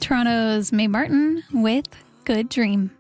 Toronto's Mae Martin with Good Dream.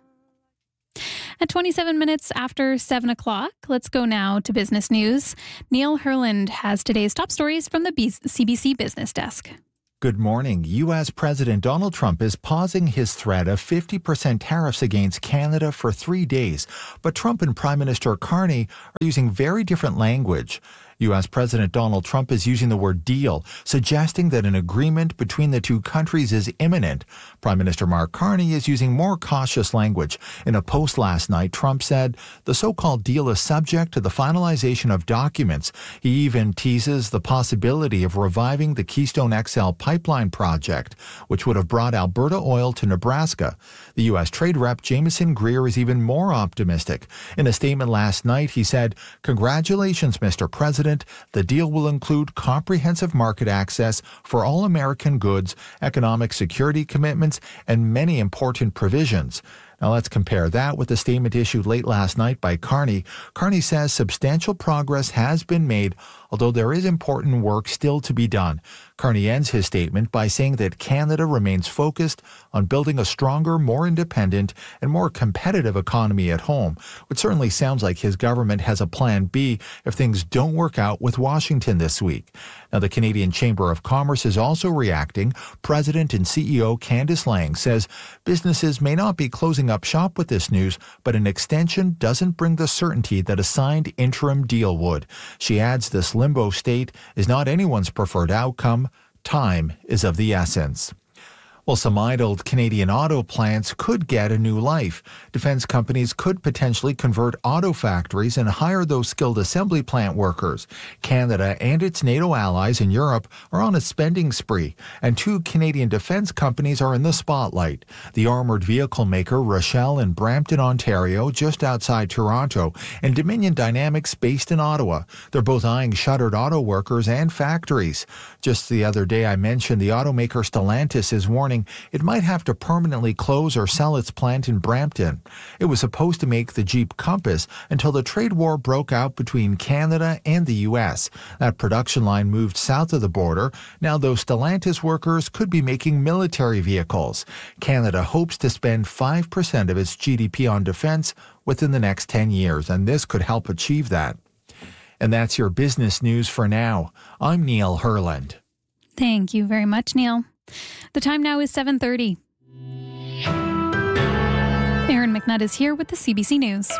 At 27 minutes after 7 o'clock, let's go now to business news. Neil Herland has today's top stories from the CBC Business Desk. Good morning. U.S. President Donald Trump is pausing his threat of 50% tariffs against Canada for 3 days. But Trump and Prime Minister Carney are using very different language. U.S. President Donald Trump is using the word deal, suggesting that an agreement between the two countries is imminent. Prime Minister Mark Carney is using more cautious language. In a post last night, Trump said the so-called deal is subject to the finalization of documents. He even teases the possibility of reviving the Keystone XL pipeline project, which would have brought Alberta oil to Nebraska. The U.S. Trade Rep Jameson Greer is even more optimistic. In a statement last night, he said, "Congratulations, Mr. President. The deal will include comprehensive market access for all American goods, economic security commitments, and many important provisions." Now let's compare that with the statement issued late last night by Carney. Carney says substantial progress has been made, although there is important work still to be done. Carney ends his statement by saying that Canada remains focused on building a stronger, more independent, and more competitive economy at home, which certainly sounds like his government has a plan B if things don't work out with Washington this week. Now, the Canadian Chamber of Commerce is also reacting. President and CEO Candice Lang says businesses may not be closing up shop with this news, but an extension doesn't bring the certainty that a signed interim deal would. She adds this limbo state is not anyone's preferred outcome. Time is of the essence. Well, some idled Canadian auto plants could get a new life. Defense companies could potentially convert auto factories and hire those skilled assembly plant workers. Canada and its NATO allies in Europe are on a spending spree, and 2 Canadian defense companies are in the spotlight. The armored vehicle maker Rochelle in Brampton, Ontario, just outside Toronto, and Dominion Dynamics based in Ottawa. They're both eyeing shuttered auto workers and factories. Just the other day I mentioned the automaker Stellantis is warning it might have to permanently close or sell its plant in Brampton. It was supposed to make the Jeep Compass until the trade war broke out between Canada and the U.S. That production line moved south of the border. Now those Stellantis workers could be making military vehicles. Canada hopes to spend 5% of its GDP on defense within the next 10 years, and this could help achieve that. And that's your business news for now. I'm Neil Herland. Thank you very much, Neil. The time now is 7:30. Aaron McNutt is here with the CBC News.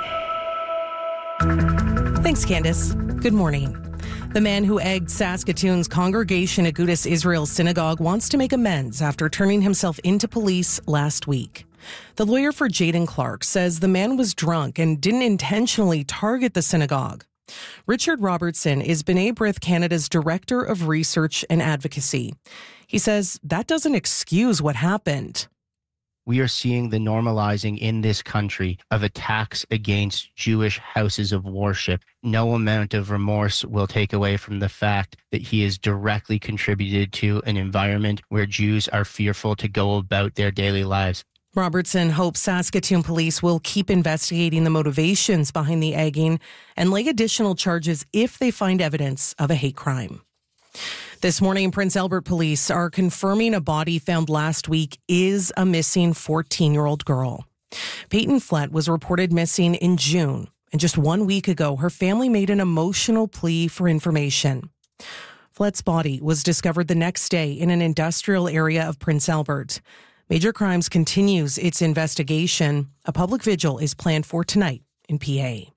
Thanks, Candice. Good morning. The man who egged Saskatoon's Congregation Agudas Israel Synagogue wants to make amends after turning himself into police last week. The lawyer for Jaden Clark says the man was drunk and didn't intentionally target the synagogue. Richard Robertson is B'nai B'rith Canada's Director of Research and Advocacy. He says that doesn't excuse what happened. We are seeing the normalizing in this country of attacks against Jewish houses of worship. No amount of remorse will take away from the fact that he has directly contributed to an environment where Jews are fearful to go about their daily lives. Robertson hopes Saskatoon police will keep investigating the motivations behind the egging and lay additional charges if they find evidence of a hate crime. This morning, Prince Albert police are confirming a body found last week is a missing 14-year-old girl. Peyton Flett was reported missing in June, and just 1 week ago, her family made an emotional plea for information. Flett's body was discovered the next day in an industrial area of Prince Albert. Major Crimes continues its investigation. A public vigil is planned for tonight in PA.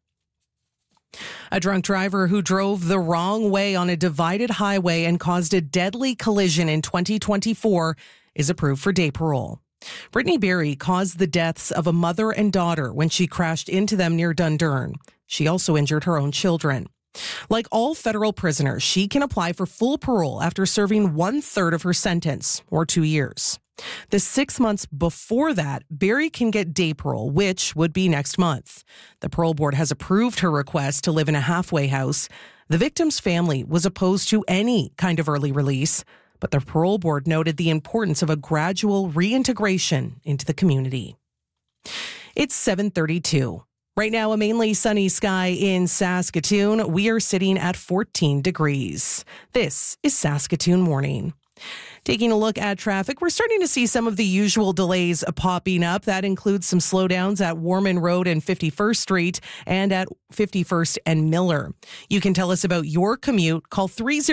A drunk driver who drove the wrong way on a divided highway and caused a deadly collision in 2024 is approved for day parole. Brittany Berry caused the deaths of a mother and daughter when she crashed into them near Dundurn. She also injured her own children. Like all federal prisoners, she can apply for full parole after serving 1/3 of her sentence, or 2 years. The 6 months before that, Berry can get day parole, which would be next month. The parole board has approved her request to live in a halfway house. The victim's family was opposed to any kind of early release, but the parole board noted the importance of a gradual reintegration into the community. It's 7:32. Right now, a mainly sunny sky in Saskatoon. We are sitting at 14 degrees. This is Saskatoon Morning. Taking a look at traffic, we're starting to see some of the usual delays popping up. That includes some slowdowns at Warman Road and 51st Street and at 51st and Miller. You can tell us about your commute. Call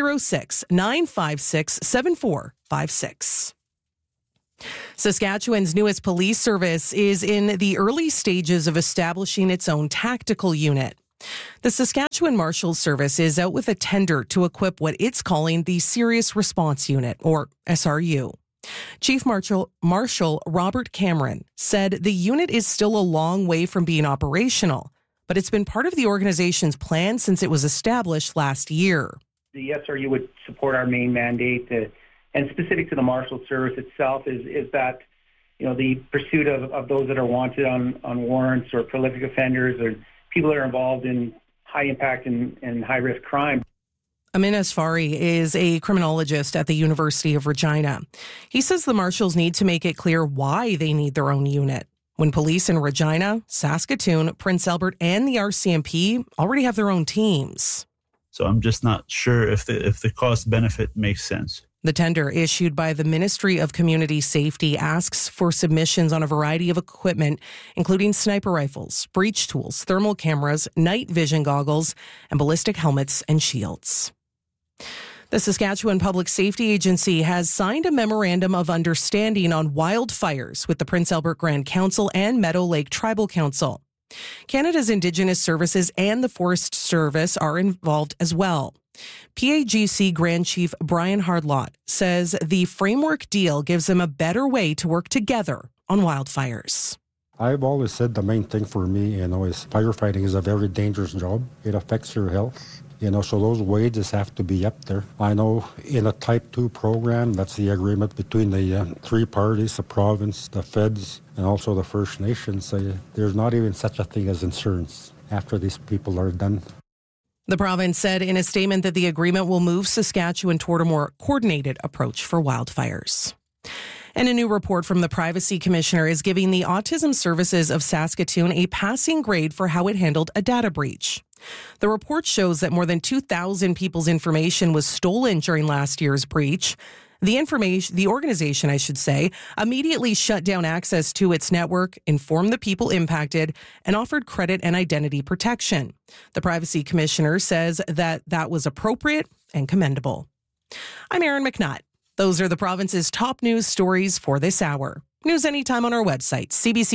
306-956-7456. Saskatchewan's newest police service is in the early stages of establishing its own tactical unit. The Saskatchewan Marshals Service is out with a tender to equip what it's calling the Serious Response Unit, or SRU. Chief Marshal Robert Cameron said the unit is still a long way from being operational, but it's been part of the organization's plan since it was established last year. The SRU would support our main mandate, and specific to the Marshal Service itself is that, the pursuit of those that are wanted on warrants or prolific offenders or people that are involved in high impact and high risk crime. Amin Asfari is a criminologist at the University of Regina. He says the marshals need to make it clear why they need their own unit, when police in Regina, Saskatoon, Prince Albert, and the RCMP already have their own teams. So I'm just not sure if the cost benefit makes sense. The tender issued by the Ministry of Community Safety asks for submissions on a variety of equipment, including sniper rifles, breach tools, thermal cameras, night vision goggles, and ballistic helmets and shields. The Saskatchewan Public Safety Agency has signed a memorandum of understanding on wildfires with the Prince Albert Grand Council and Meadow Lake Tribal Council. Canada's Indigenous Services and the Forest Service are involved as well. PAGC Grand Chief Brian Hardlott says the framework deal gives them a better way to work together on wildfires. I've always said the main thing for me, is firefighting is a very dangerous job. It affects your health, so those wages have to be up there. I know in a Type 2 program, that's the agreement between the three parties, the province, the feds, and also the First Nations. There's not even such a thing as insurance after these people are done. The province said in a statement that the agreement will move Saskatchewan toward a more coordinated approach for wildfires. And a new report from the Privacy Commissioner is giving the Autism Services of Saskatoon a passing grade for how it handled a data breach. The report shows that more than 2,000 people's information was stolen during last year's breach. The organization, immediately shut down access to its network, informed the people impacted, and offered credit and identity protection. The Privacy Commissioner says that was appropriate and commendable. I'm Erin McNutt. Those are the province's top news stories for this hour. News anytime on our website,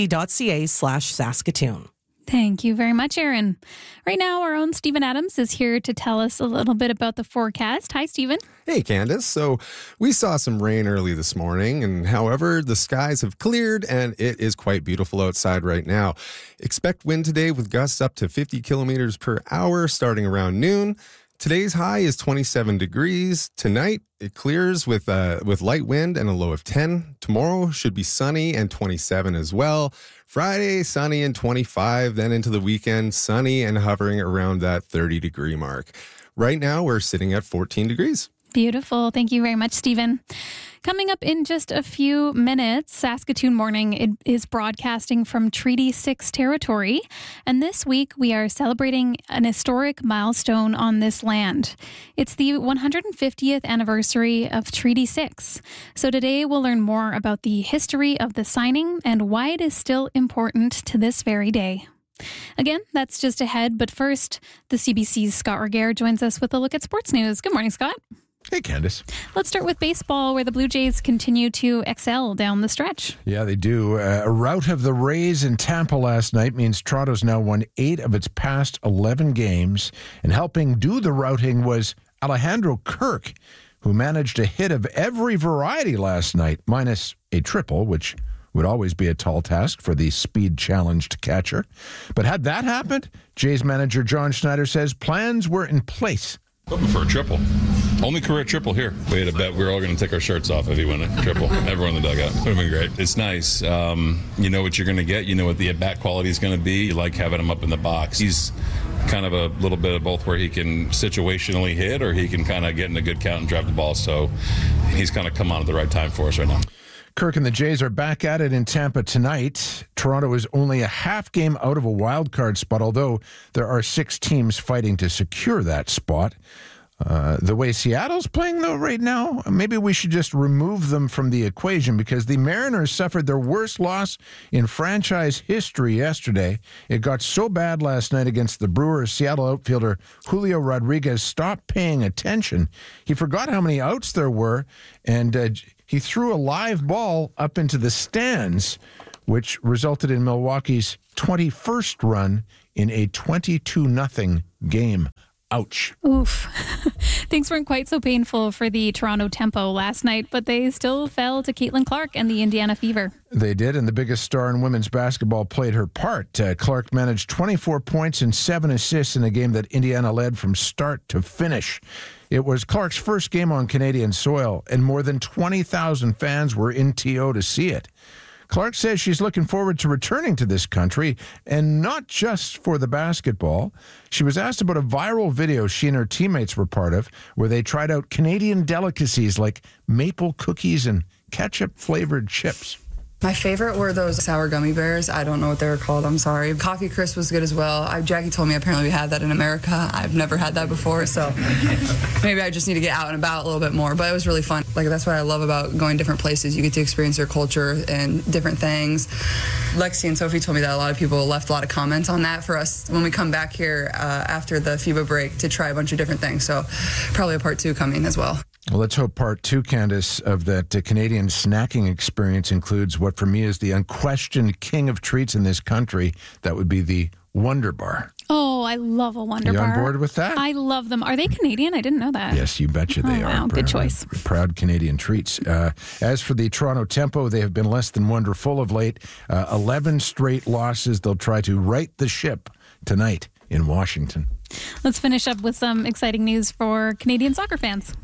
cbc.ca/Saskatoon. Thank you very much, Erin. Right now, our own Stephen Adams is here to tell us a little bit about the forecast. Hi, Stephen. Hey, Candace. So we saw some rain early this morning, and however, the skies have cleared and it is quite beautiful outside right now. Expect wind today with gusts up to 50 kilometers per hour starting around noon. Today's high is 27 degrees. Tonight, it clears with light wind and a low of 10. Tomorrow should be sunny and 27 as well. Friday, sunny and 25. Then into the weekend, sunny and hovering around that 30-degree mark. Right now, we're sitting at 14 degrees. Beautiful. Thank you very much, Stephen. Coming up in just a few minutes, Saskatoon Morning is broadcasting from Treaty 6 territory. And this week, we are celebrating an historic milestone on this land. It's the 150th anniversary of Treaty 6. So today, we'll learn more about the history of the signing and why it is still important to this very day. Again, that's just ahead. But first, the CBC's Scott Regehr joins us with a look at sports news. Good morning, Scott. Hey, Candace. Let's start with baseball, where the Blue Jays continue to excel down the stretch. Yeah, they do. A rout of the Rays in Tampa last night means Toronto's now won 8 of its past 11 games. And helping do the routing was Alejandro Kirk, who managed a hit of every variety last night, minus a triple, which would always be a tall task for the speed-challenged catcher. But had that happened, Jays manager John Schneider says plans were in place. Hoping for a triple. Only career triple here. We had a bet we were all going to take our shirts off if he won a triple. Everyone in the dugout. Would have been great. It's nice. You know what you're going to get. You know what the at-bat quality is going to be. You like having him up in the box. He's kind of a little bit of both, where he can situationally hit or he can kind of get in a good count and drive the ball. So he's kind of come on at the right time for us right now. Kirk and the Jays are back at it in Tampa tonight. Toronto is only a half game out of a wild card spot, although there are 6 teams fighting to secure that spot. The way Seattle's playing, though, right now, maybe we should just remove them from the equation because the Mariners suffered their worst loss in franchise history yesterday. It got so bad last night against the Brewers. Seattle outfielder Julio Rodriguez stopped paying attention. He forgot how many outs there were, and he threw a live ball up into the stands, which resulted in Milwaukee's 21st run in a 22-0 game. Ouch. Oof. Things weren't quite so painful for the Toronto Tempo last night, but they still fell to Caitlin Clark and the Indiana Fever. They did, and the biggest star in women's basketball played her part. Clark managed 24 points and 7 assists in a game that Indiana led from start to finish. It was Clark's first game on Canadian soil, and more than 20,000 fans were in TO to see it. Clark says she's looking forward to returning to this country, and not just for the basketball. She was asked about a viral video she and her teammates were part of, where they tried out Canadian delicacies like maple cookies and ketchup-flavored chips. My favorite were those sour gummy bears. I don't know what they were called. I'm sorry. Coffee Crisp was good as well. Jackie told me apparently we had that in America. I've never had that before, so maybe I just need to get out and about a little bit more. But it was really fun. Like, that's what I love about going different places. You get to experience their culture and different things. Lexi and Sophie told me that a lot of people left a lot of comments on that for us when we come back here after the FIBA break to try a bunch of different things. So probably a part 2 coming as well. Well, let's hope part 2, Candace, of that Canadian snacking experience includes what for me is the unquestioned king of treats in this country. That would be the Wonder Bar. Oh, I love a Wonder Bar. Bar. You on board with that? I love them. Are they Canadian? I didn't know that. Yes, you betcha they are. Wow, good choice. Proud Canadian treats. As for the Toronto Tempo, they have been less than wonderful of late. 11 straight losses. They'll try to right the ship tonight in Washington. Let's finish up with some exciting news for Canadian soccer fans.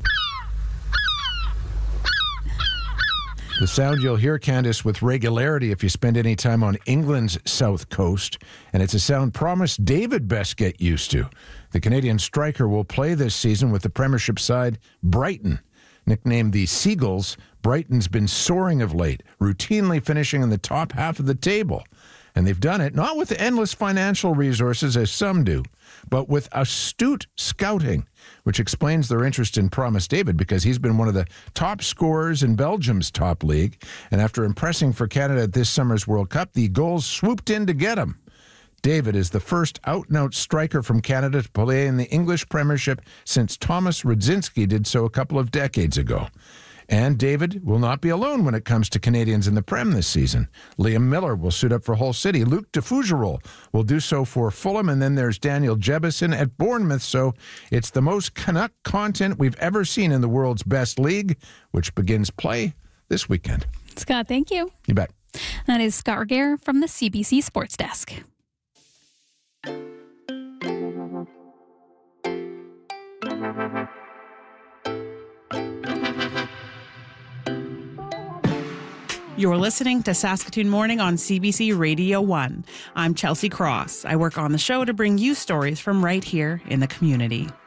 The sound you'll hear, Candace, with regularity if you spend any time on England's south coast. And it's a sound promise David best get used to. The Canadian striker will play this season with the Premiership side Brighton. Nicknamed the Seagulls, Brighton's been soaring of late, routinely finishing in the top half of the table. And they've done it not with endless financial resources as some do, but with astute scouting, which explains their interest in Promise David because he's been one of the top scorers in Belgium's top league. And after impressing for Canada at this summer's World Cup, the goals swooped in to get him. David is the first out-and-out striker from Canada to play in the English Premiership since Thomas Rudzinski did so a couple of decades ago. And David will not be alone when it comes to Canadians in the Prem this season. Liam Miller will suit up for Hull City. Luke de Fougerolles will do so for Fulham. And then there's Daniel Jebison at Bournemouth. So it's the most Canuck content we've ever seen in the world's best league, which begins play this weekend. Scott, thank you. You bet. That is Scott Regehr from the CBC Sports Desk. You're listening to Saskatoon Morning on CBC Radio 1. I'm Chelsea Cross. I work on the show to bring you stories from right here in the community.